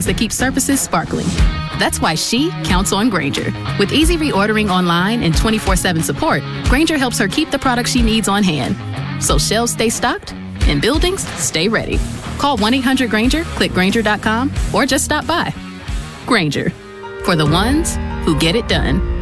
that keep surfaces sparkling. That's why she counts on Grainger. With easy reordering online and 24/7 support, Grainger helps her keep the products she needs on hand. So shelves stay stocked and buildings stay ready. Call 1-800-GRAINGER, click Grainger.com, or just stop by. Grainger, for the ones who get it done.